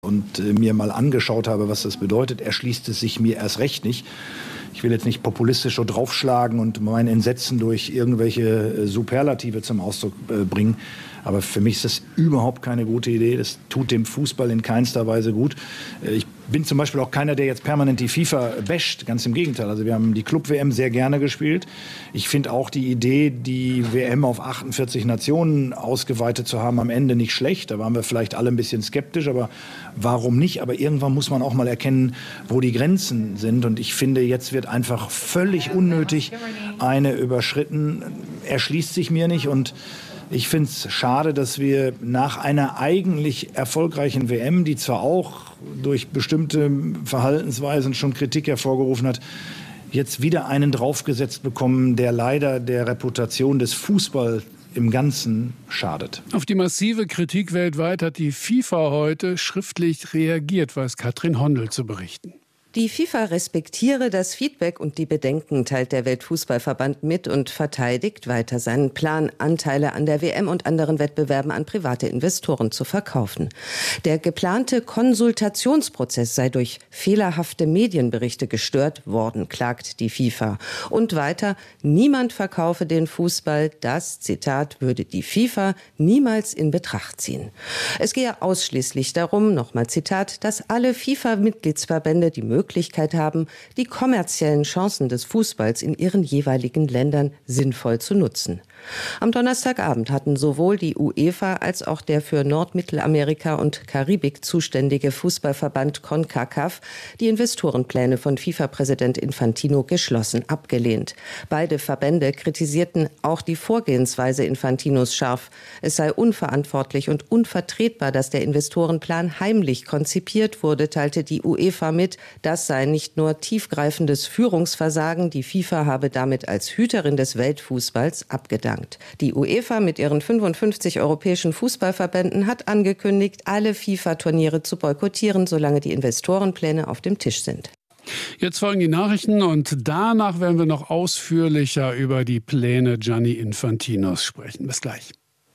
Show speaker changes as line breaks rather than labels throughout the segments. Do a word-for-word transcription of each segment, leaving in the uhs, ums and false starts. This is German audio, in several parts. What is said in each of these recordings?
und äh, mir mal angeschaut habe, was das bedeutet, erschließt es sich mir erst recht nicht. Ich will jetzt nicht populistisch so draufschlagen und mein Entsetzen durch irgendwelche äh, Superlative zum Ausdruck äh, bringen. Aber für mich ist das überhaupt keine gute Idee. Das tut dem Fußball in keinster Weise gut. Äh, ich bin zum Beispiel auch keiner, der jetzt permanent die FIFA basht. Ganz im Gegenteil. Also wir haben die Club-W M sehr gerne gespielt. Ich finde auch die Idee, die W M auf achtundvierzig Nationen ausgeweitet zu haben, am Ende nicht schlecht. Da waren wir vielleicht alle ein bisschen skeptisch, aber warum nicht? Aber irgendwann muss man auch mal erkennen, wo die Grenzen sind. Und ich finde, jetzt wird einfach völlig unnötig eine überschritten. Erschließt sich mir nicht. Und ich finde es schade, dass wir nach einer eigentlich erfolgreichen W M, die zwar auch durch bestimmte Verhaltensweisen schon Kritik hervorgerufen hat, jetzt wieder einen draufgesetzt bekommen, der leider der Reputation des Fußballs im Ganzen schadet.
Auf die massive Kritik weltweit hat die FIFA heute schriftlich reagiert, weiß Katrin Hondel zu berichten.
Die FIFA respektiere das Feedback und die Bedenken, teilt der Weltfußballverband mit und verteidigt weiter seinen Plan, Anteile an der W M und anderen Wettbewerben an private Investoren zu verkaufen. Der geplante Konsultationsprozess sei durch fehlerhafte Medienberichte gestört worden, klagt die FIFA. Und weiter, niemand verkaufe den Fußball, das, Zitat, würde die FIFA niemals in Betracht ziehen. Es gehe ausschließlich darum, nochmal Zitat, dass alle FIFA-Mitgliedsverbände die Möglichkeit Möglichkeit haben, die kommerziellen Chancen des Fußballs in ihren jeweiligen Ländern sinnvoll zu nutzen. Am Donnerstagabend hatten sowohl die UEFA als auch der für Nordmittelamerika und Karibik zuständige Fußballverband CONCACAF die Investorenpläne von FIFA-Präsident Infantino geschlossen abgelehnt. Beide Verbände kritisierten auch die Vorgehensweise Infantinos scharf. Es sei unverantwortlich und unvertretbar, dass der Investorenplan heimlich konzipiert wurde, teilte die UEFA mit. Das sei nicht nur tiefgreifendes Führungsversagen, die FIFA habe damit als Hüterin des Weltfußballs abgedankt. Die UEFA mit ihren fünfundfünfzig europäischen Fußballverbänden hat angekündigt, alle FIFA-Turniere zu boykottieren, solange die Investorenpläne auf dem Tisch sind.
Jetzt folgen die Nachrichten und danach werden wir noch ausführlicher über die Pläne Gianni Infantinos sprechen. Bis gleich.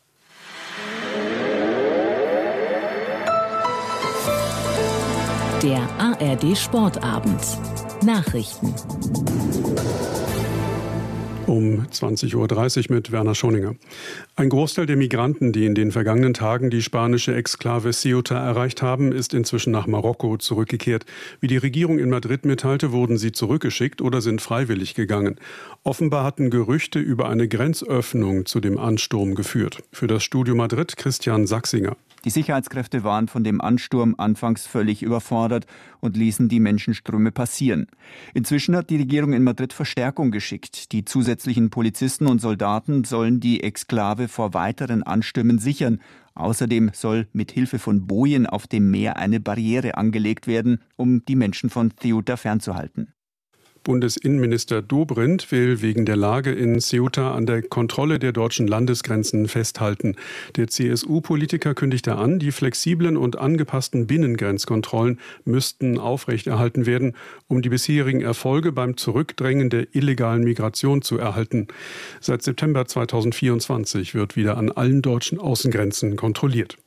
Der A R D Sportabend. Nachrichten.
Um zwanzig Uhr dreißig mit Werner Schoninger. Ein Großteil der Migranten, die in den vergangenen Tagen die spanische Exklave Ceuta erreicht haben, ist inzwischen nach Marokko zurückgekehrt. Wie die Regierung in Madrid mitteilte, wurden sie zurückgeschickt oder sind freiwillig gegangen. Offenbar hatten Gerüchte über eine Grenzöffnung zu dem Ansturm geführt. Für das Studio Madrid Christian Sachsinger.
Die Sicherheitskräfte waren von dem Ansturm anfangs völlig überfordert und ließen die Menschenströme passieren. Inzwischen hat die Regierung in Madrid Verstärkung geschickt. Die zusätzlichen Polizisten und Soldaten sollen die Exklave vor weiteren Anstürmen sichern. Außerdem soll mit Hilfe von Bojen auf dem Meer eine Barriere angelegt werden, um die Menschen von Ceuta fernzuhalten.
Bundesinnenminister Dobrindt will wegen der Lage in Ceuta an der Kontrolle der deutschen Landesgrenzen festhalten. Der C S U-Politiker kündigte an, die flexiblen und angepassten Binnengrenzkontrollen müssten aufrechterhalten werden, um die bisherigen Erfolge beim Zurückdrängen der illegalen Migration zu erhalten. Seit September zweitausendvierundzwanzig wird wieder an allen deutschen Außengrenzen kontrolliert.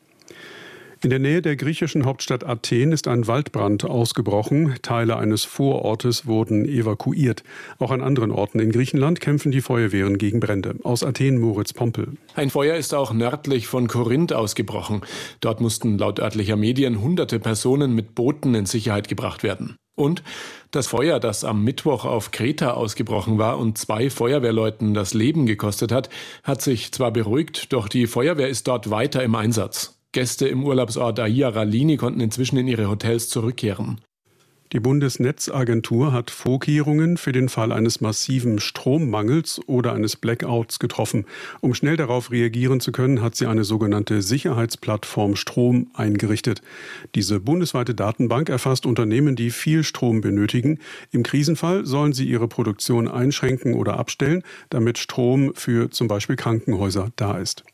In der Nähe der griechischen Hauptstadt Athen ist ein Waldbrand ausgebrochen. Teile eines Vorortes wurden evakuiert. Auch an anderen Orten in Griechenland kämpfen die Feuerwehren gegen Brände. Aus Athen Moritz Pompel.
Ein Feuer ist auch nördlich von Korinth ausgebrochen. Dort mussten laut örtlicher Medien hunderte Personen mit Booten in Sicherheit gebracht werden. Und das Feuer, das am Mittwoch auf Kreta ausgebrochen war und zwei Feuerwehrleuten das Leben gekostet hat, hat sich zwar beruhigt, doch die Feuerwehr ist dort weiter im Einsatz. Gäste im Urlaubsort Aia Ralini konnten inzwischen in ihre Hotels zurückkehren.
Die Bundesnetzagentur hat Vorkehrungen für den Fall eines massiven Strommangels oder eines Blackouts getroffen. Um schnell darauf reagieren zu können, hat sie eine sogenannte Sicherheitsplattform Strom eingerichtet. Diese bundesweite Datenbank erfasst Unternehmen, die viel Strom benötigen. Im Krisenfall sollen sie ihre Produktion einschränken oder abstellen, damit Strom für zum Beispiel Krankenhäuser da ist.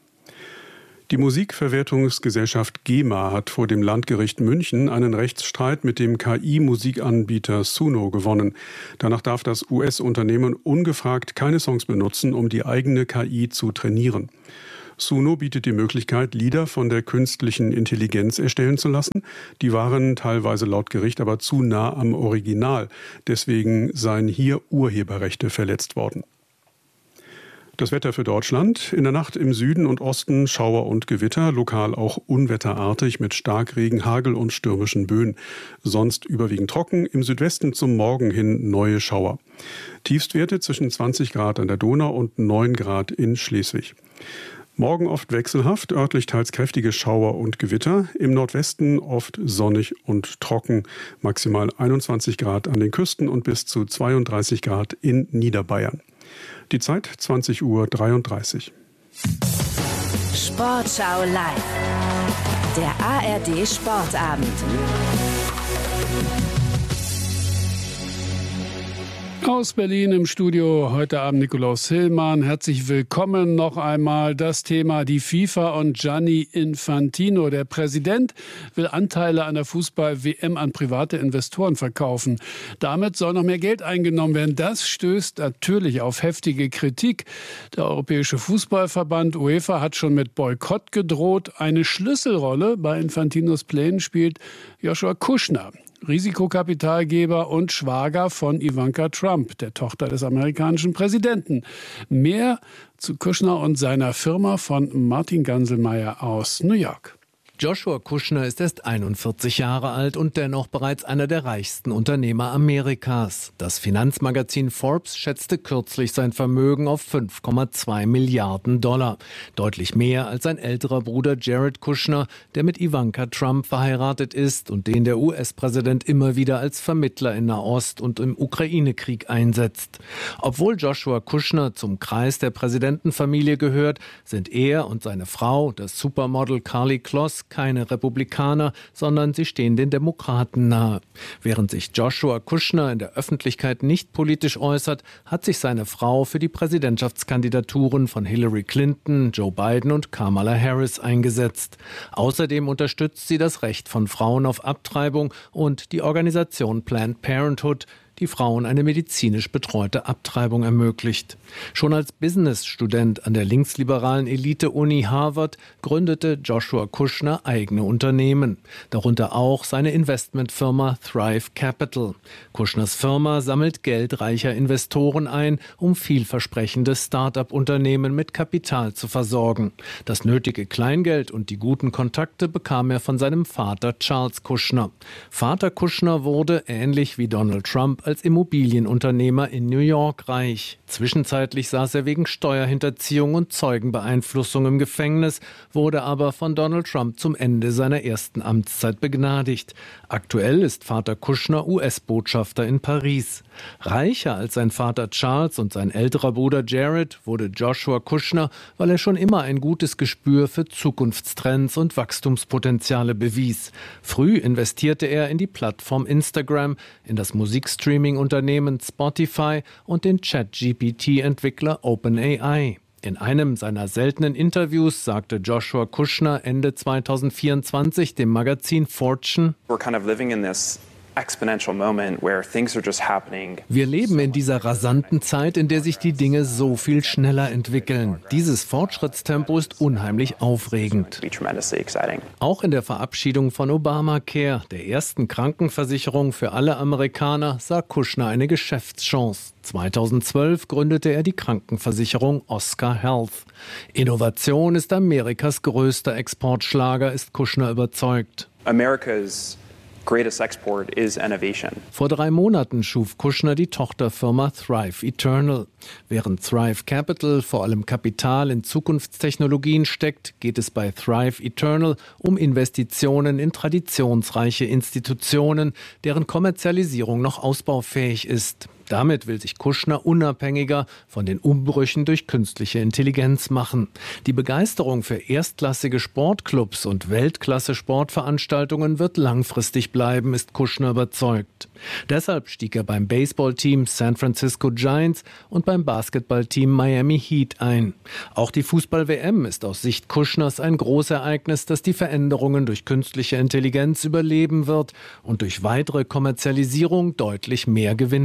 Die Musikverwertungsgesellschaft GEMA hat vor dem Landgericht München einen Rechtsstreit mit dem K I-Musikanbieter Suno gewonnen. Danach darf das U S-Unternehmen ungefragt keine Songs benutzen, um die eigene K I zu trainieren. Suno bietet die Möglichkeit, Lieder von der künstlichen Intelligenz erstellen zu lassen. Die waren teilweise laut Gericht aber zu nah am Original. Deswegen seien hier Urheberrechte verletzt worden. Das Wetter für Deutschland. In der Nacht im Süden und Osten Schauer und Gewitter, lokal auch unwetterartig mit Starkregen, Hagel und stürmischen Böen. Sonst überwiegend trocken, im Südwesten zum Morgen hin neue Schauer. Tiefstwerte zwischen zwanzig Grad an der Donau und neun Grad in Schleswig. Morgen oft wechselhaft, örtlich teils kräftige Schauer und Gewitter. Im Nordwesten oft sonnig und trocken. Maximal einundzwanzig Grad an den Küsten und bis zu zweiunddreißig Grad in Niederbayern. Die Zeit zwanzig Uhr dreiunddreißig.
Sportschau live. Der A R D Sportabend.
Aus Berlin im Studio heute Abend Nikolaus Hillmann. Herzlich willkommen noch einmal. Das Thema die FIFA und Gianni Infantino. Der Präsident will Anteile an der Fußball-W M an private Investoren verkaufen. Damit soll noch mehr Geld eingenommen werden. Das stößt natürlich auf heftige Kritik. Der Europäische Fußballverband UEFA hat schon mit Boykott gedroht. Eine Schlüsselrolle bei Infantinos Plänen spielt Joshua Kushner, Risikokapitalgeber und Schwager von Ivanka Trump, der Tochter des amerikanischen Präsidenten. Mehr zu Kushner und seiner Firma von Martin Ganselmeier aus New York.
Joshua Kushner ist erst einundvierzig Jahre alt und dennoch bereits einer der reichsten Unternehmer Amerikas. Das Finanzmagazin Forbes schätzte kürzlich sein Vermögen auf fünf Komma zwei Milliarden Dollar. Deutlich mehr als sein älterer Bruder Jared Kushner, der mit Ivanka Trump verheiratet ist und den der U S-Präsident immer wieder als Vermittler in Nahost und im Ukraine-Krieg einsetzt. Obwohl Joshua Kushner zum Kreis der Präsidentenfamilie gehört, sind er und seine Frau, das Supermodel Karlie Kloss, keine Republikaner, sondern sie stehen den Demokraten nahe. Während sich Joshua Kushner in der Öffentlichkeit nicht politisch äußert, hat sich seine Frau für die Präsidentschaftskandidaturen von Hillary Clinton, Joe Biden und Kamala Harris eingesetzt. Außerdem unterstützt sie das Recht von Frauen auf Abtreibung und die Organisation Planned Parenthood, die Frauen eine medizinisch betreute Abtreibung ermöglicht. Schon als Businessstudent an der linksliberalen Elite-Uni Harvard gründete Joshua Kushner eigene Unternehmen, darunter auch seine Investmentfirma Thrive Capital. Kushners Firma sammelt Geld reicher Investoren ein, um vielversprechende Start-up-Unternehmen mit Kapital zu versorgen. Das nötige Kleingeld und die guten Kontakte bekam er von seinem Vater Charles Kushner. Vater Kushner wurde, ähnlich wie Donald Trump, als Immobilienunternehmer in New York reich. Zwischenzeitlich saß er wegen Steuerhinterziehung und Zeugenbeeinflussung im Gefängnis, wurde aber von Donald Trump zum Ende seiner ersten Amtszeit begnadigt. Aktuell ist Vater Kushner U S-Botschafter in Paris. Reicher als sein Vater Charles und sein älterer Bruder Jared wurde Joshua Kushner, weil er schon immer ein gutes Gespür für Zukunftstrends und Wachstumspotenziale bewies. Früh investierte er in die Plattform Instagram, in das Musikstreaming-Unternehmen Spotify und den Chat-G P T-Entwickler OpenAI. In einem seiner seltenen Interviews sagte Joshua Kushner Ende zweitausendvierundzwanzig dem Magazin Fortune:
We're kind of living in this exponential moment where things are just happening.
Wir leben in dieser rasanten Zeit, in der sich die Dinge so viel schneller entwickeln. Dieses Fortschrittstempo ist unheimlich aufregend. Auch in der Verabschiedung von Obamacare, der ersten Krankenversicherung für alle Amerikaner, sah Kushner eine Geschäftschance. zweitausendzwölf gründete er die Krankenversicherung Oscar Health. Innovation ist Amerikas größter Exportschlager, ist Kushner überzeugt.
America's greatest export is innovation.
Vor drei Monaten schuf Kushner die Tochterfirma Thrive Eternal. Während Thrive Capital vor allem Kapital in Zukunftstechnologien steckt, geht es bei Thrive Eternal um Investitionen in traditionsreiche Institutionen, deren Kommerzialisierung noch ausbaufähig ist. Damit will sich Kushner unabhängiger von den Umbrüchen durch künstliche Intelligenz machen. Die Begeisterung für erstklassige Sportclubs und Weltklasse-Sportveranstaltungen wird langfristig bleiben, ist Kushner überzeugt. Deshalb stieg er beim Baseballteam San Francisco Giants und beim Basketballteam Miami Heat ein. Auch die Fußball-W M ist aus Sicht Kushners ein Großereignis, das die Veränderungen durch künstliche Intelligenz überleben wird und durch weitere Kommerzialisierung deutlich mehr Gewinne verspricht.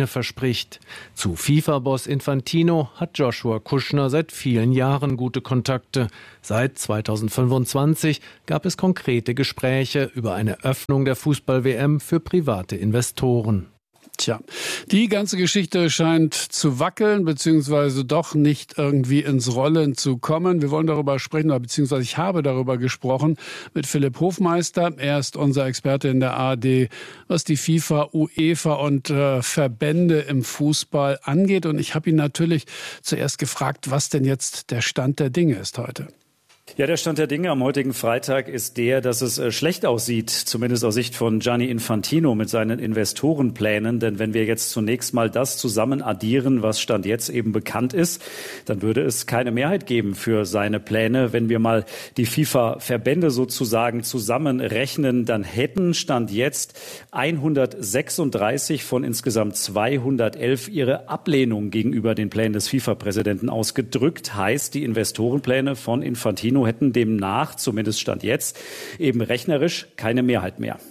spricht. Zu FIFA-Boss Infantino hat Joshua Kushner seit vielen Jahren gute Kontakte. Seit zweitausendfünfundzwanzig gab es konkrete Gespräche über eine Öffnung der Fußball-W M für private Investoren.
Tja, die ganze Geschichte scheint zu wackeln, beziehungsweise doch nicht irgendwie ins Rollen zu kommen. Wir wollen darüber sprechen, oder beziehungsweise ich habe darüber gesprochen mit Philipp Hofmeister. Er ist unser Experte in der A R D, was die FIFA, UEFA und äh, Verbände im Fußball angeht. Und ich habe ihn natürlich zuerst gefragt, was denn jetzt der Stand der Dinge ist heute.
Ja, der Stand der Dinge am heutigen Freitag ist der, dass es äh, schlecht aussieht, zumindest aus Sicht von Gianni Infantino mit seinen Investorenplänen. Denn wenn wir jetzt zunächst mal das zusammen addieren, was Stand jetzt eben bekannt ist, dann würde es keine Mehrheit geben für seine Pläne. Wenn wir mal die FIFA-Verbände sozusagen zusammenrechnen, dann hätten Stand jetzt hundertsechsunddreißig von insgesamt zweihundertelf ihre Ablehnung gegenüber den Plänen des FIFA-Präsidenten ausgedrückt. Heißt, die Investorenpläne von Infantino hätten demnach, zumindest Stand jetzt, eben rechnerisch keine Mehrheit mehr.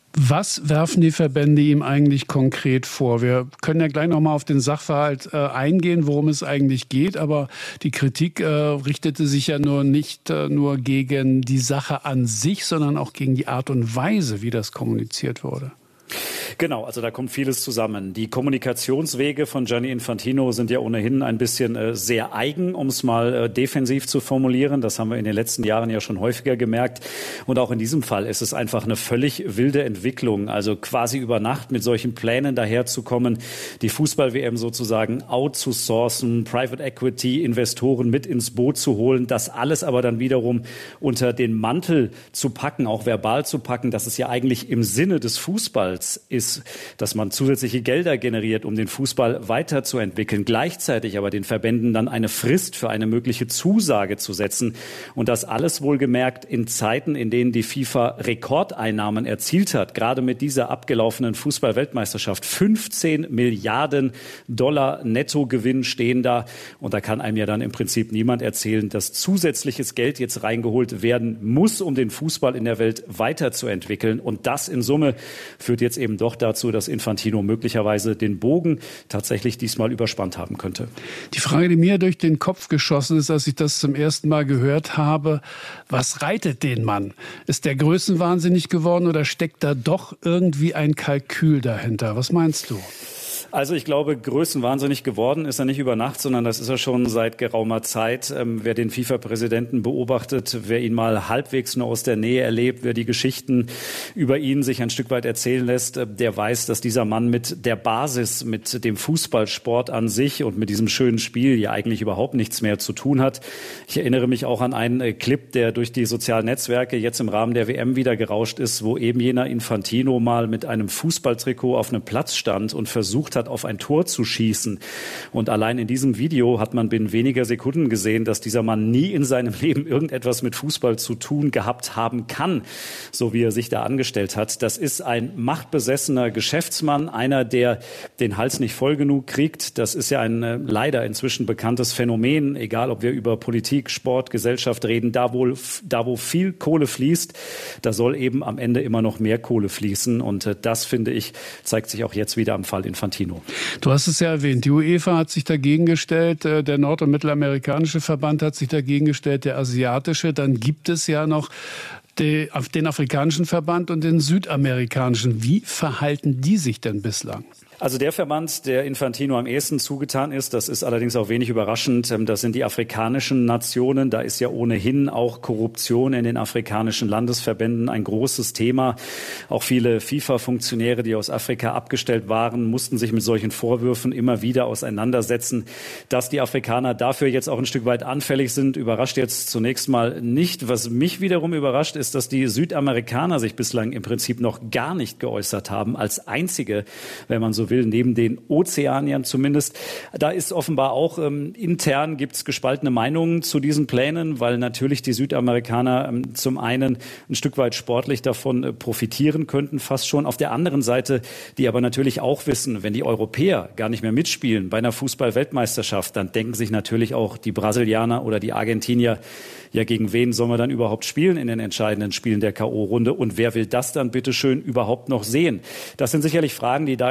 Was werfen die Verbände ihm eigentlich konkret vor? Wir können ja gleich noch mal auf den Sachverhalt äh, eingehen, worum es eigentlich geht. Aber die Kritik äh, richtete sich ja nur nicht äh, nur gegen die Sache an sich, sondern auch gegen die Art und Weise, wie das kommuniziert wurde.
Genau, also da kommt vieles zusammen. Die Kommunikationswege von Gianni Infantino sind ja ohnehin ein bisschen äh, sehr eigen, um es mal äh, defensiv zu formulieren. Das haben wir in den letzten Jahren ja schon häufiger gemerkt. Und auch in diesem Fall ist es einfach eine völlig wilde Entwicklung. Also quasi über Nacht mit solchen Plänen daherzukommen, die Fußball-W M sozusagen outzusourcen, Private Equity Investoren mit ins Boot zu holen, das alles aber dann wiederum unter den Mantel zu packen, auch verbal zu packen, dass es ja eigentlich im Sinne des Fußballs ist, dass man zusätzliche Gelder generiert, um den Fußball weiterzuentwickeln, gleichzeitig aber den Verbänden dann eine Frist für eine mögliche Zusage zu setzen. Und das alles wohlgemerkt in Zeiten, in denen die FIFA Rekordeinnahmen erzielt hat, gerade mit dieser abgelaufenen Fußball-Weltmeisterschaft. fünfzehn Milliarden Dollar Nettogewinn stehen da. Und da kann einem ja dann im Prinzip niemand erzählen, dass zusätzliches Geld jetzt reingeholt werden muss, um den Fußball in der Welt weiterzuentwickeln. Und das in Summe führt jetzt eben doch dazu, dass Infantino möglicherweise den Bogen tatsächlich diesmal überspannt haben könnte.
Die Frage, die mir durch den Kopf geschossen ist, als ich das zum ersten Mal gehört habe, was reitet den Mann? Ist der größenwahnsinnig geworden oder steckt da doch irgendwie ein Kalkül dahinter? Was meinst du?
Also ich glaube, größenwahnsinnig geworden ist er nicht über Nacht, sondern das ist er schon seit geraumer Zeit. Ähm, wer den FIFA-Präsidenten beobachtet, wer ihn mal halbwegs nur aus der Nähe erlebt, wer die Geschichten über ihn sich ein Stück weit erzählen lässt, äh, der weiß, dass dieser Mann mit der Basis, mit dem Fußballsport an sich und mit diesem schönen Spiel ja eigentlich überhaupt nichts mehr zu tun hat. Ich erinnere mich auch an einen äh, Clip, der durch die sozialen Netzwerke jetzt im Rahmen der W M wieder gerauscht ist, wo eben jener Infantino mal mit einem Fußballtrikot auf einem Platz stand und versucht hat, auf ein Tor zu schießen. Und allein in diesem Video hat man binnen weniger Sekunden gesehen, dass dieser Mann nie in seinem Leben irgendetwas mit Fußball zu tun gehabt haben kann, so wie er sich da angestellt hat. Das ist ein machtbesessener Geschäftsmann, einer, der den Hals nicht voll genug kriegt. Das ist ja ein äh, leider inzwischen bekanntes Phänomen, egal ob wir über Politik, Sport, Gesellschaft reden. Da, wohl, da wo viel Kohle fließt, da soll eben am Ende immer noch mehr Kohle fließen. Und äh, das, finde ich, zeigt sich auch jetzt wieder am Fall Infantino.
Du hast es ja erwähnt, die UEFA hat sich dagegen gestellt, der nord- und mittelamerikanische Verband hat sich dagegen gestellt, der asiatische. Dann gibt es ja noch den afrikanischen Verband und den südamerikanischen. Wie verhalten die sich denn bislang?
Also der Verband, der Infantino am ehesten zugetan ist, das ist allerdings auch wenig überraschend, das sind die afrikanischen Nationen. Da ist ja ohnehin auch Korruption in den afrikanischen Landesverbänden ein großes Thema. Auch viele FIFA-Funktionäre, die aus Afrika abgestellt waren, mussten sich mit solchen Vorwürfen immer wieder auseinandersetzen. Dass die Afrikaner dafür jetzt auch ein Stück weit anfällig sind, überrascht jetzt zunächst mal nicht. Was mich wiederum überrascht, ist, dass die Südamerikaner sich bislang im Prinzip noch gar nicht geäußert haben, als einzige, wenn man so will, neben den Ozeaniern zumindest. Da ist offenbar auch ähm, intern gibt es gespaltene Meinungen zu diesen Plänen, weil natürlich die Südamerikaner ähm, zum einen ein Stück weit sportlich davon äh, profitieren könnten, fast schon. Auf der anderen Seite, die aber natürlich auch wissen, wenn die Europäer gar nicht mehr mitspielen bei einer Fußball-Weltmeisterschaft, dann denken sich natürlich auch die Brasilianer oder die Argentinier, ja, gegen wen soll man dann überhaupt spielen in den entscheidenden Spielen der K O-Runde? Und wer will das dann bitteschön überhaupt noch sehen? Das sind sicherlich Fragen, die da jetzt diskutiert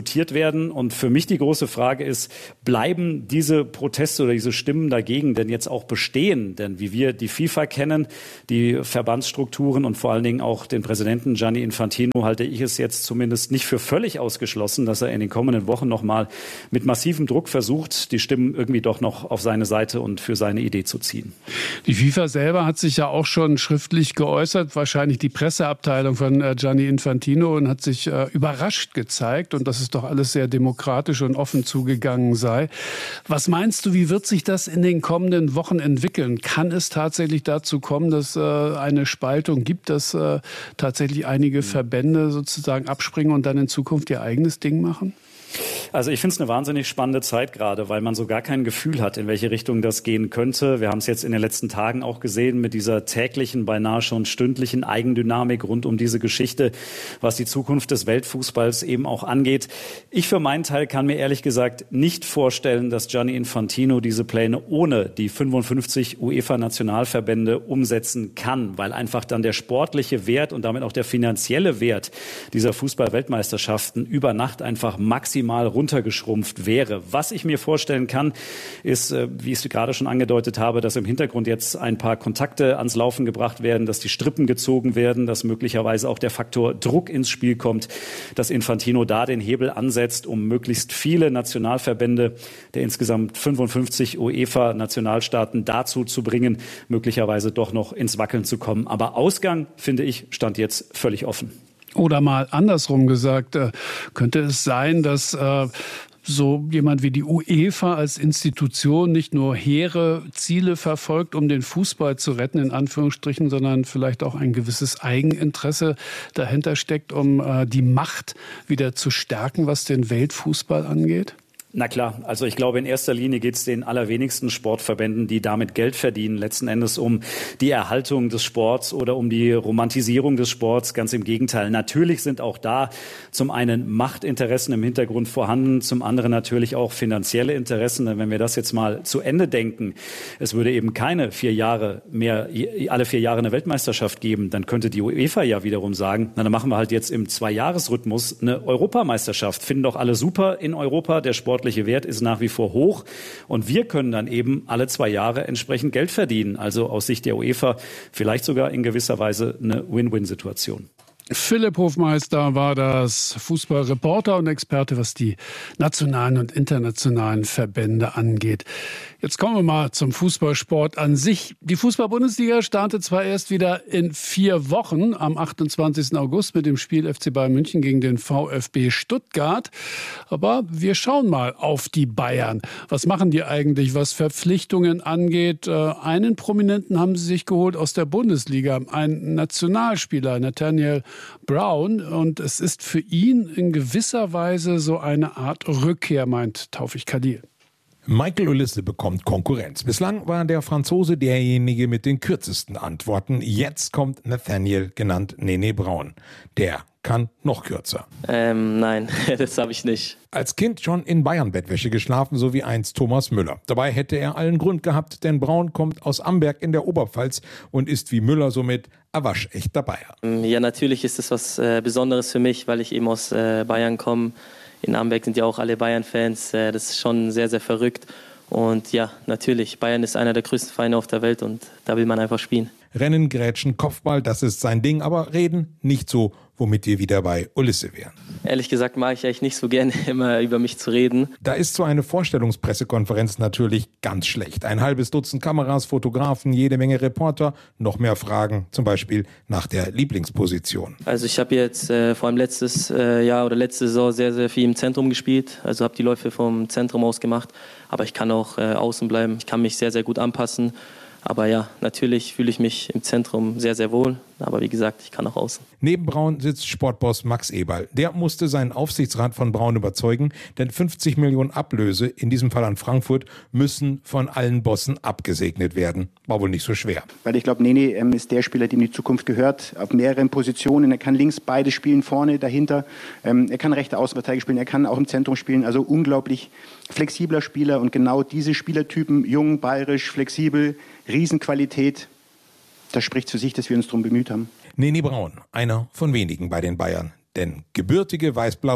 diskutiert werden. Und für mich die große Frage ist, bleiben diese Proteste oder diese Stimmen dagegen denn jetzt auch bestehen? Denn wie wir die FIFA kennen, die Verbandsstrukturen und vor allen Dingen auch den Präsidenten Gianni Infantino, halte ich es jetzt zumindest nicht für völlig ausgeschlossen, dass er in den kommenden Wochen noch mal mit massivem Druck versucht, die Stimmen irgendwie doch noch auf seine Seite und für seine Idee zu ziehen.
Die FIFA selber hat sich ja auch schon schriftlich geäußert, wahrscheinlich die Presseabteilung von äh, Gianni Infantino, und hat sich äh, überrascht gezeigt und dass es doch alles sehr demokratisch und offen zugegangen sei. Was meinst du, wie wird sich das in den kommenden Wochen entwickeln? Kann es tatsächlich dazu kommen, dass äh, eine Spaltung gibt, dass äh, tatsächlich einige Verbände sozusagen abspringen und dann in Zukunft ihr eigenes Ding machen?
Also ich finde es eine wahnsinnig spannende Zeit gerade, weil man so gar kein Gefühl hat, in welche Richtung das gehen könnte. Wir haben es jetzt in den letzten Tagen auch gesehen mit dieser täglichen, beinahe schon stündlichen Eigendynamik rund um diese Geschichte, was die Zukunft des Weltfußballs eben auch angeht. Ich für meinen Teil kann mir ehrlich gesagt nicht vorstellen, dass Gianni Infantino diese Pläne ohne die fünfundfünfzig UEFA-Nationalverbände umsetzen kann, weil einfach dann der sportliche Wert und damit auch der finanzielle Wert dieser Fußball-Weltmeisterschaften über Nacht einfach maximal runtergeschrumpft wäre. Was ich mir vorstellen kann, ist, wie ich es gerade schon angedeutet habe, dass im Hintergrund jetzt ein paar Kontakte ans Laufen gebracht werden, dass die Strippen gezogen werden, dass möglicherweise auch der Faktor Druck ins Spiel kommt, dass Infantino da den Hebel ansetzt, um möglichst viele Nationalverbände der insgesamt fünfundfünfzig UEFA-Nationalstaaten dazu zu bringen, möglicherweise doch noch ins Wackeln zu kommen. Aber Ausgang, finde ich, stand jetzt völlig offen.
Oder mal andersrum gesagt, äh, könnte es sein, dass äh, so jemand wie die UEFA als Institution nicht nur hehre Ziele verfolgt, um den Fußball zu retten, in Anführungsstrichen, sondern vielleicht auch ein gewisses Eigeninteresse dahinter steckt, um äh, die Macht wieder zu stärken, was den Weltfußball angeht?
Na klar, also ich glaube, in erster Linie geht es den allerwenigsten Sportverbänden, die damit Geld verdienen, letzten Endes um die Erhaltung des Sports oder um die Romantisierung des Sports. Ganz im Gegenteil. Natürlich sind auch da zum einen Machtinteressen im Hintergrund vorhanden, zum anderen natürlich auch finanzielle Interessen. Denn wenn wir das jetzt mal zu Ende denken, es würde eben keine vier Jahre mehr, alle vier Jahre eine Weltmeisterschaft geben, dann könnte die UEFA ja wiederum sagen, na, dann machen wir halt jetzt im Zwei-Jahres-Rhythmus eine Europameisterschaft. Finden doch alle super in Europa, der Sport Wert ist nach wie vor hoch und wir können dann eben alle zwei Jahre entsprechend Geld verdienen. Also aus Sicht der UEFA vielleicht sogar in gewisser Weise eine Win-Win-Situation.
Philipp Hofmeister war das, Fußballreporter und Experte, was die nationalen und internationalen Verbände angeht. Jetzt kommen wir mal zum Fußballsport an sich. Die Fußball-Bundesliga startet zwar erst wieder in vier Wochen am achtundzwanzigsten August mit dem Spiel F C Bayern München gegen den VfB Stuttgart. Aber wir schauen mal auf die Bayern. Was machen die eigentlich, was Verpflichtungen angeht? Einen Prominenten haben sie sich geholt aus der Bundesliga, einen Nationalspieler, Nathaniel Brown. Und es ist für ihn in gewisser Weise so eine Art Rückkehr, meint Taufik Kadil.
Michael Olise bekommt Konkurrenz. Bislang war der Franzose derjenige mit den kürzesten Antworten. Jetzt kommt Nathaniel, genannt Nene Brown. Der kann noch kürzer.
Ähm, nein, das habe ich nicht.
Als Kind schon in Bayern-Bettwäsche geschlafen, so wie einst Thomas Müller. Dabei hätte er allen Grund gehabt, denn Braun kommt aus Amberg in der Oberpfalz und ist wie Müller somit ein waschechter Bayer.
Ja, natürlich ist es was äh, Besonderes für mich, weil ich eben aus äh, Bayern komme. In Amberg sind ja auch alle Bayern-Fans. Äh, das ist schon sehr, sehr verrückt. Und ja, natürlich, Bayern ist einer der größten Vereine auf der Welt und da will man einfach spielen.
Rennen, Grätschen, Kopfball, das ist sein Ding, aber reden nicht so, womit wir wieder bei Olise wären.
Ehrlich gesagt mag ich eigentlich nicht so gerne, immer über mich zu reden.
Da ist so eine Vorstellungspressekonferenz natürlich ganz schlecht. Ein halbes Dutzend Kameras, Fotografen, jede Menge Reporter, noch mehr Fragen, zum Beispiel nach der Lieblingsposition.
Also ich habe jetzt äh, vor allem letztes äh, Jahr oder letzte Saison sehr, sehr viel im Zentrum gespielt. Also habe die Läufe vom Zentrum aus gemacht, aber ich kann auch äh, außen bleiben. Ich kann mich sehr, sehr gut anpassen. Aber ja, natürlich fühle ich mich im Zentrum sehr, sehr wohl. Aber wie gesagt, ich kann auch außen.
Neben Braun sitzt Sportboss Max Eberl. Der musste seinen Aufsichtsrat von Braun überzeugen, denn fünfzig Millionen Ablöse, in diesem Fall an Frankfurt, müssen von allen Bossen abgesegnet werden. War wohl nicht so schwer.
Weil ich glaube, Nene ähm, ist der Spieler, dem die Zukunft gehört, auf mehreren Positionen. Er kann links beide spielen, vorne, dahinter. Ähm, er kann rechte Außenverteidiger spielen, er kann auch im Zentrum spielen. Also unglaublich flexibler Spieler und genau diese Spielertypen, jung, bayerisch, flexibel, Riesenqualität. Das spricht für sich, dass wir uns darum bemüht haben.
Nene Braun, einer von wenigen bei den Bayern. Denn gebürtige Weiß-Blaue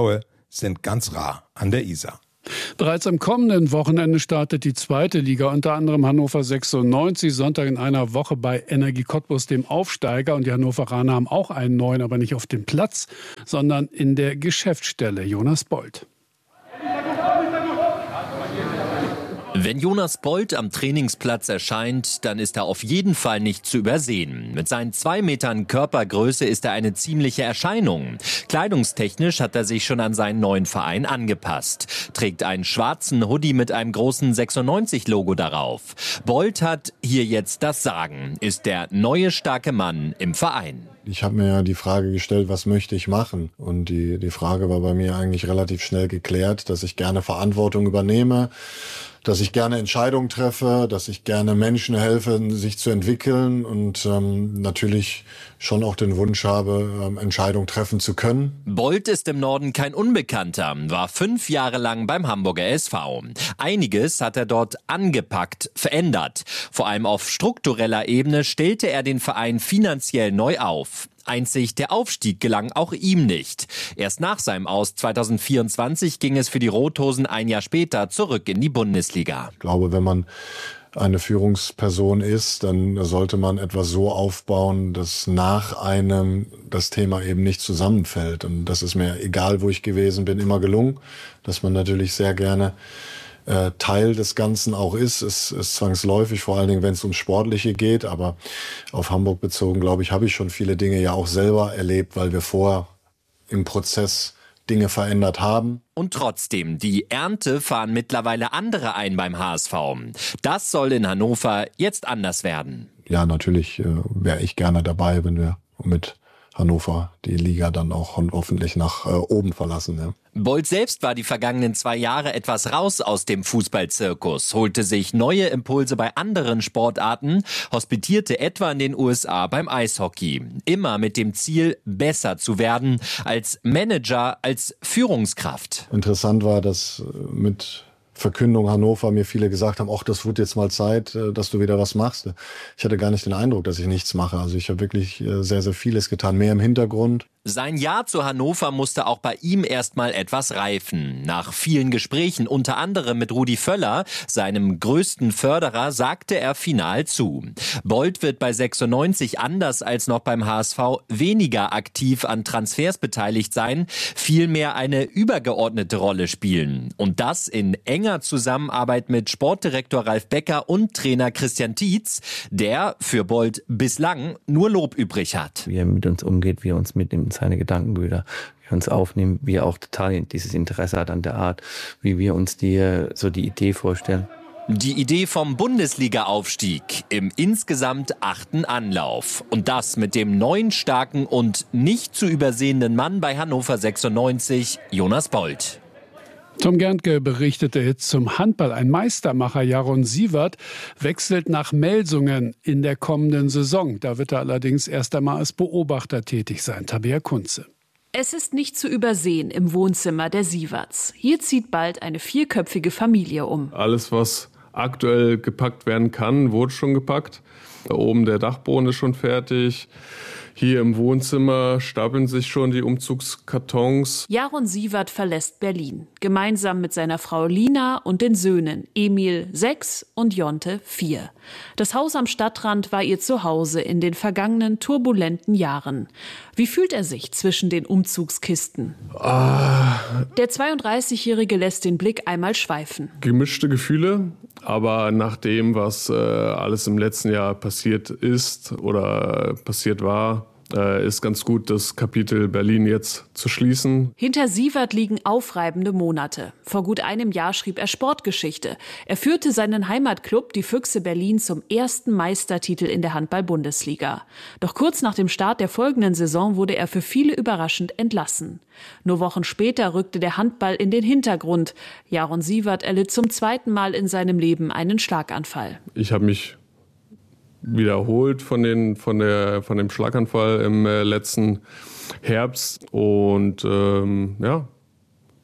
sind ganz rar an der Isar.
Bereits am kommenden Wochenende startet die zweite Liga, unter anderem Hannover sechsundneunzig, Sonntag in einer Woche bei Energie Cottbus, dem Aufsteiger. Und die Hannoveraner haben auch einen neuen, aber nicht auf dem Platz, sondern in der Geschäftsstelle. Jonas Bold.
Wenn Jonas Bold am Trainingsplatz erscheint, dann ist er auf jeden Fall nicht zu übersehen. Mit seinen zwei Metern Körpergröße ist er eine ziemliche Erscheinung. Kleidungstechnisch hat er sich schon an seinen neuen Verein angepasst. Trägt einen schwarzen Hoodie mit einem großen sechsundneunzig-Logo darauf. Bold hat hier jetzt das Sagen, ist der neue starke Mann im Verein.
Ich habe mir ja die Frage gestellt, was möchte ich machen? Und die, die Frage war bei mir eigentlich relativ schnell geklärt, dass ich gerne Verantwortung übernehme, dass ich gerne Entscheidungen treffe, dass ich gerne Menschen helfe, sich zu entwickeln und ähm, natürlich schon auch den Wunsch habe, ähm, Entscheidungen treffen zu können.
Bold ist im Norden kein Unbekannter, war fünf Jahre lang beim Hamburger S V. Einiges hat er dort angepackt, verändert. Vor allem auf struktureller Ebene stellte er den Verein finanziell neu auf. Einzig der Aufstieg gelang auch ihm nicht. Erst nach seinem Aus zweitausendvierundzwanzig ging es für die Rothosen ein Jahr später zurück in die Bundesliga.
Ich glaube, wenn man eine Führungsperson ist, dann sollte man etwas so aufbauen, dass nach einem das Thema eben nicht zusammenfällt. Und das ist mir, egal wo ich gewesen bin, immer gelungen, dass man natürlich sehr gerne äh, Teil des Ganzen auch ist. Es ist zwangsläufig, vor allen Dingen, wenn es ums Sportliche geht. Aber auf Hamburg bezogen, glaube ich, habe ich schon viele Dinge ja auch selber erlebt, weil wir vorher im Prozess Dinge verändert haben.
Und trotzdem, die Ernte fahren mittlerweile andere ein beim H S V. Das soll in Hannover jetzt anders werden.
Ja, natürlich äh, wäre ich gerne dabei, wenn wir mit Hannover die Liga dann auch hoffentlich nach äh, oben verlassen. Ja.
Bold selbst war die vergangenen zwei Jahre etwas raus aus dem Fußballzirkus, holte sich neue Impulse bei anderen Sportarten, hospitierte etwa in den U S A beim Eishockey. Immer mit dem Ziel, besser zu werden als Manager, als Führungskraft.
Interessant war, dass mit Verkündung Hannover mir viele gesagt haben, ach, das wird jetzt mal Zeit, dass du wieder was machst. Ich hatte gar nicht den Eindruck, dass ich nichts mache. Also ich habe wirklich sehr, sehr vieles getan, mehr im Hintergrund.
Sein Ja zu Hannover musste auch bei ihm erstmal etwas reifen. Nach vielen Gesprächen, unter anderem mit Rudi Völler, seinem größten Förderer, sagte er final zu. Bold wird bei sechsundneunzig anders als noch beim H S V weniger aktiv an Transfers beteiligt sein, vielmehr eine übergeordnete Rolle spielen. Und das in enger Zusammenarbeit mit Sportdirektor Ralf Becker und Trainer Christian Tietz, der für Bold bislang nur Lob übrig hat.
Wie er mit uns umgeht, wie er uns mitnimmt, seine Gedankenbilder, wie wir uns aufnehmen, wie er auch total dieses Interesse hat an der Art, wie wir uns die, so die Idee vorstellen.
Die Idee vom Bundesliga-Aufstieg im insgesamt achten Anlauf. Und das mit dem neuen, starken und nicht zu übersehenden Mann bei Hannover sechsundneunzig, Jonas Bold.
Tom Gerntke berichtete jetzt zum Handball. Ein Meistermacher, Jaron Siewert, wechselt nach Melsungen in der kommenden Saison. Da wird er allerdings erst einmal als Beobachter tätig sein. Tabea Kunze.
Es ist nicht zu übersehen im Wohnzimmer der Sieverts. Hier zieht bald eine vierköpfige Familie um.
Alles, was aktuell gepackt werden kann, wurde schon gepackt. Da oben der Dachboden ist schon fertig. Hier im Wohnzimmer stapeln sich schon die Umzugskartons.
Jaron Siewert verlässt Berlin. Gemeinsam mit seiner Frau Lina und den Söhnen Emil sechs und Jonte vier. Das Haus am Stadtrand war ihr Zuhause in den vergangenen turbulenten Jahren. Wie fühlt er sich zwischen den Umzugskisten?
Ah.
Der zweiunddreißigjährige lässt den Blick einmal schweifen.
Gemischte Gefühle, aber nach dem, was äh, alles im letzten Jahr passiert ist oder passiert war, äh, ist ganz gut, das Kapitel Berlin jetzt zu schließen.
Hinter Siewert liegen aufreibende Monate. Vor gut einem Jahr schrieb er Sportgeschichte. Er führte seinen Heimatklub, die Füchse Berlin, zum ersten Meistertitel in der Handball-Bundesliga. Doch kurz nach dem Start der folgenden Saison wurde er für viele überraschend entlassen. Nur Wochen später rückte der Handball in den Hintergrund. Jaron Siewert erlitt zum zweiten Mal in seinem Leben einen Schlaganfall.
Ich habe mich wiederholt von, den, von, der, von dem Schlaganfall im äh, letzten Herbst und ähm, ja,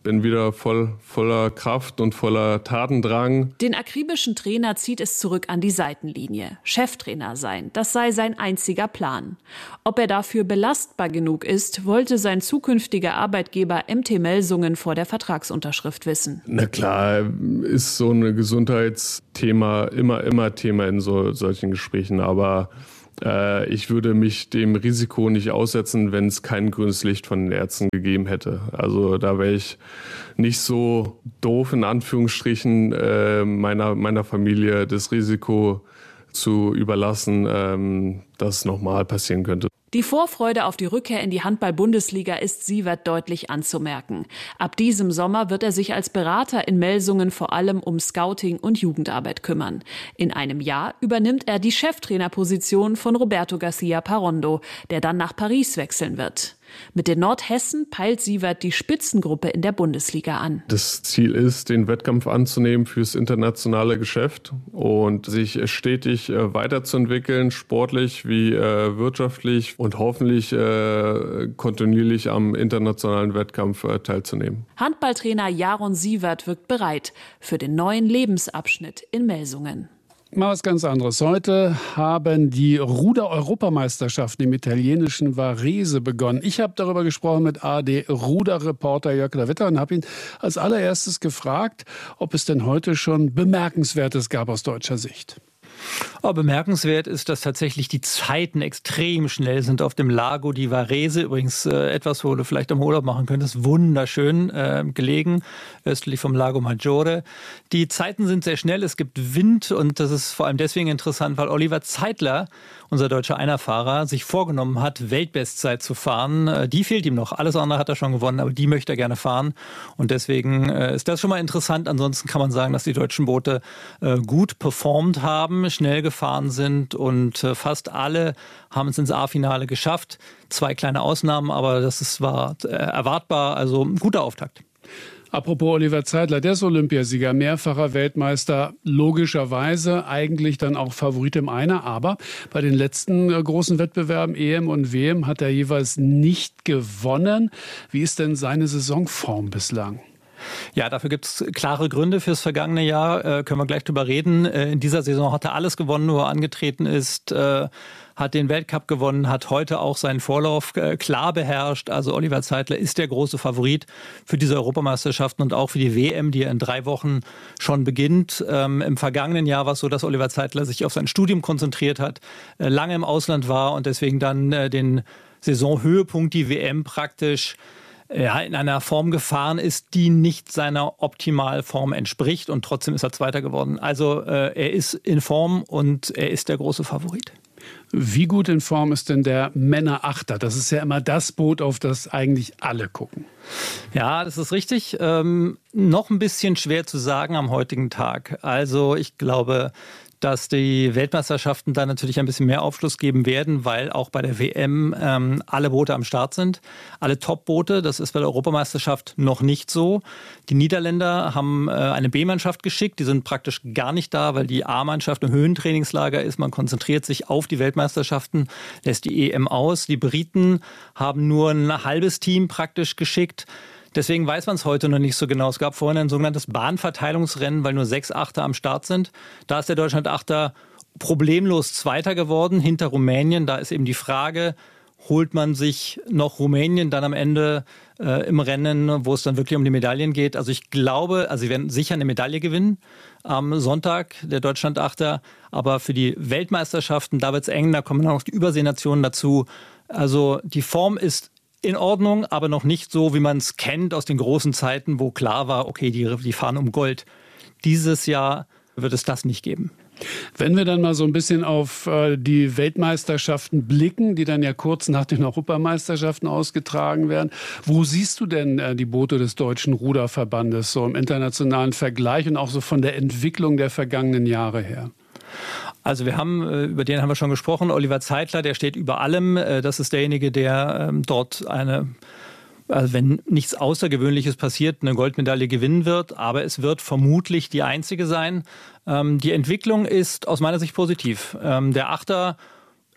bin wieder voll, voller Kraft und voller Tatendrang.
Den akribischen Trainer zieht es zurück an die Seitenlinie. Cheftrainer sein, das sei sein einziger Plan. Ob er dafür belastbar genug ist, wollte sein zukünftiger Arbeitgeber M T Melsungen vor der Vertragsunterschrift wissen.
Na klar, ist so ein Gesundheitsthema immer, immer Thema in so, solchen Gesprächen, aber äh, ich würde mich dem Risiko nicht aussetzen, wenn es kein grünes Licht von den Ärzten gegeben hätte. Also da wäre ich nicht so doof, in Anführungsstrichen, äh, meiner, meiner Familie das Risiko zu überlassen, ähm, dass es nochmal passieren könnte.
Die Vorfreude auf die Rückkehr in die Handball-Bundesliga ist Siewert deutlich anzumerken. Ab diesem Sommer wird er sich als Berater in Melsungen vor allem um Scouting und Jugendarbeit kümmern. In einem Jahr übernimmt er die Cheftrainerposition von Roberto Garcia Parondo, der dann nach Paris wechseln wird. Mit den Nordhessen peilt Siewert die Spitzengruppe in der Bundesliga an.
Das Ziel ist, den Wettkampf anzunehmen fürs internationale Geschäft und sich stetig äh, weiterzuentwickeln, sportlich wie äh, wirtschaftlich und hoffentlich äh, kontinuierlich am internationalen Wettkampf äh, teilzunehmen.
Handballtrainer Jaron Siewert wirkt bereit für den neuen Lebensabschnitt in Melsungen.
Mal was ganz anderes. Heute haben die Ruder-Europameisterschaften im italienischen Varese begonnen. Ich habe darüber gesprochen mit A R D-Ruderreporter Jörg Lawitter und habe ihn als allererstes gefragt, ob es denn heute schon Bemerkenswertes gab aus deutscher Sicht.
Oh, bemerkenswert ist, dass tatsächlich die Zeiten extrem schnell sind auf dem Lago di Varese. Übrigens äh, etwas, wo du vielleicht am Urlaub machen könntest. Wunderschön äh, gelegen, östlich vom Lago Maggiore. Die Zeiten sind sehr schnell, es gibt Wind und das ist vor allem deswegen interessant, weil Oliver Zeitler, unser deutscher Einerfahrer, sich vorgenommen hat, Weltbestzeit zu fahren. Die fehlt ihm noch. Alles andere hat er schon gewonnen, aber die möchte er gerne fahren. Und deswegen äh, ist das schon mal interessant. Ansonsten kann man sagen, dass die deutschen Boote äh, gut performt haben, schnell gefahren sind und äh, fast alle haben es ins A-Finale geschafft. Zwei kleine Ausnahmen, aber das ist, war äh, erwartbar. Also ein guter Auftakt.
Apropos Oliver Zeitler, der ist Olympiasieger, mehrfacher Weltmeister, logischerweise eigentlich dann auch Favorit im Einer. Aber bei den letzten äh, großen Wettbewerben, E M und W M, hat er jeweils nicht gewonnen. Wie ist denn seine Saisonform bislang?
Ja, dafür gibt es klare Gründe fürs vergangene Jahr, äh, können wir gleich drüber reden. Äh, in dieser Saison hat er alles gewonnen, wo er angetreten ist, äh, hat den Weltcup gewonnen, hat heute auch seinen Vorlauf äh, klar beherrscht. Also Oliver Zeitler ist der große Favorit für diese Europameisterschaften und auch für die W M, die ja in drei Wochen schon beginnt. Ähm, Im vergangenen Jahr war es so, dass Oliver Zeitler sich auf sein Studium konzentriert hat, äh, lange im Ausland war und deswegen dann äh, den Saisonhöhepunkt, die W M praktisch ja, in einer Form gefahren ist, die nicht seiner Optimalform entspricht und trotzdem ist er Zweiter geworden. Also äh, er ist in Form und er ist der große Favorit.
Wie gut in Form ist denn der Männerachter? Das ist ja immer das Boot, auf das eigentlich alle gucken.
Ja, das ist richtig. Ähm, noch ein bisschen schwer zu sagen am heutigen Tag. Also ich glaube, dass die Weltmeisterschaften da natürlich ein bisschen mehr Aufschluss geben werden, weil auch bei der W M ähm, alle Boote am Start sind. Alle Top-Boote, das ist bei der Europameisterschaft noch nicht so. Die Niederländer haben äh, eine B-Mannschaft geschickt, die sind praktisch gar nicht da, weil die A-Mannschaft im Höhentrainingslager ist. Man konzentriert sich auf die Weltmeisterschaften, lässt die E M aus. Die Briten haben nur ein halbes Team praktisch geschickt. Deswegen weiß man es heute noch nicht so genau. Es gab vorhin ein sogenanntes Bahnverteilungsrennen, weil nur sechs Achter am Start sind. Da ist der Deutschland-Achter problemlos Zweiter geworden hinter Rumänien. Da ist eben die Frage, holt man sich noch Rumänien dann am Ende äh, im Rennen, wo es dann wirklich um die Medaillen geht. Also ich glaube, also sie werden sicher eine Medaille gewinnen am Sonntag, der Deutschland-Achter. Aber für die Weltmeisterschaften, da wird es eng, da kommen noch die Überseennationen dazu. Also die Form ist in Ordnung, aber noch nicht so, wie man es kennt aus den großen Zeiten, wo klar war, okay, die, die fahren um Gold. Dieses Jahr wird es das nicht geben.
Wenn wir dann mal so ein bisschen auf äh, die Weltmeisterschaften blicken, die dann ja kurz nach den Europameisterschaften ausgetragen werden, wo siehst du denn äh, die Boote des Deutschen Ruderverbandes so im internationalen Vergleich und auch so von der Entwicklung der vergangenen Jahre her?
Also wir haben, über den haben wir schon gesprochen, Oliver Zeitler, der steht über allem. Das ist derjenige, der dort eine, also wenn nichts Außergewöhnliches passiert, eine Goldmedaille gewinnen wird. Aber es wird vermutlich die einzige sein. Die Entwicklung ist aus meiner Sicht positiv. Der Achter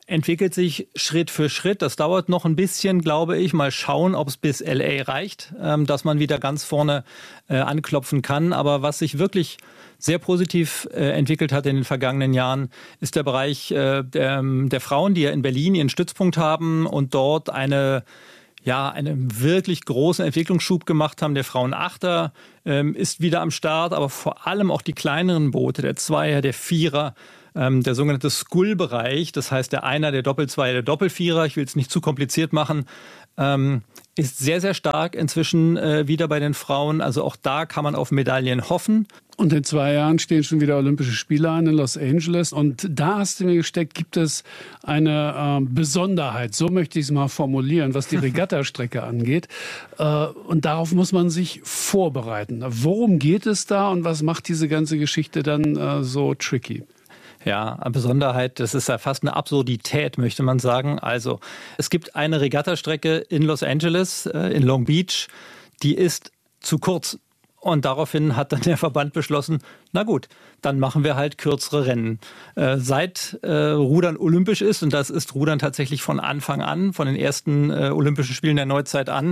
entwickelt sich Schritt für Schritt. Das dauert noch ein bisschen, glaube ich. Mal schauen, ob es bis L A reicht, ähm, dass man wieder ganz vorne äh, anklopfen kann. Aber was sich wirklich sehr positiv äh, entwickelt hat in den vergangenen Jahren, ist der Bereich äh, der, der Frauen, die ja in Berlin ihren Stützpunkt haben und dort eine ja, einen wirklich großen Entwicklungsschub gemacht haben. Der Frauenachter ähm, ist wieder am Start, aber vor allem auch die kleineren Boote, der Zweier, der Vierer, ähm, der sogenannte Skull-Bereich, das heißt der Einer, der Doppelzweier, der Doppelvierer, ich will es nicht zu kompliziert machen, ähm, ist sehr, sehr stark inzwischen äh, wieder bei den Frauen. Also auch da kann man auf Medaillen hoffen.
Und in zwei Jahren stehen schon wieder Olympische Spiele an in Los Angeles. Und da hast du mir gesteckt, gibt es eine äh, Besonderheit, so möchte ich es mal formulieren, was die Regattastrecke angeht. Äh, und darauf muss man sich vorbereiten. Worum geht es da und was macht diese ganze Geschichte dann äh, so tricky?
Ja, eine Besonderheit, das ist ja fast eine Absurdität, möchte man sagen. Also es gibt eine Regattastrecke in Los Angeles, äh, in Long Beach, die ist zu kurz. Und daraufhin hat dann der Verband beschlossen, na gut, dann machen wir halt kürzere Rennen. Äh, seit äh, Rudern olympisch ist, und das ist Rudern tatsächlich von Anfang an, von den ersten äh, Olympischen Spielen der Neuzeit an,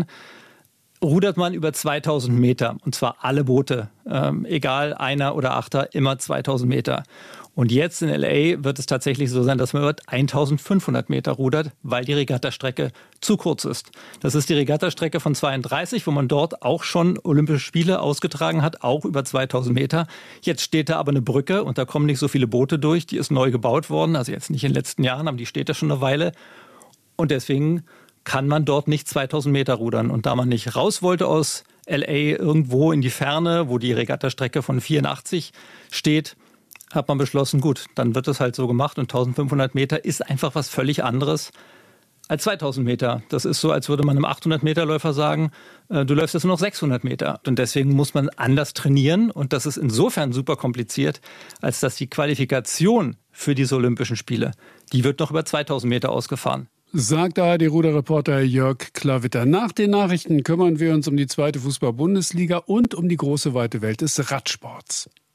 rudert man über zweitausend Meter. Und zwar alle Boote, ähm, egal Einer oder Achter, immer zweitausend Meter. Und jetzt in L A wird es tatsächlich so sein, dass man über eintausendfünfhundert Meter rudert, weil die Regattastrecke zu kurz ist. Das ist die Regattastrecke von zweiunddreißig, wo man dort auch schon Olympische Spiele ausgetragen hat, auch über zweitausend Meter. Jetzt steht da aber eine Brücke und da kommen nicht so viele Boote durch. Die ist neu gebaut worden, also jetzt nicht in den letzten Jahren, aber die steht da schon eine Weile. Und deswegen kann man dort nicht zweitausend Meter rudern. Und da man nicht raus wollte aus L A irgendwo in die Ferne, wo die Regattastrecke von vierundachtzig steht, hat man beschlossen, gut, dann wird das halt so gemacht und eintausendfünfhundert Meter ist einfach was völlig anderes als zweitausend Meter. Das ist so, als würde man einem achthundert Meter Läufer sagen, äh, du läufst jetzt nur noch sechshundert Meter. Und deswegen muss man anders trainieren und das ist insofern super kompliziert, als dass die Qualifikation für diese Olympischen Spiele, die wird noch über zweitausend Meter ausgefahren.
Sagt A R D-Ruderreporter Jörg Klawitter. Nach den Nachrichten kümmern wir uns um die zweite Fußball-Bundesliga und um die große weite Welt des Radsports.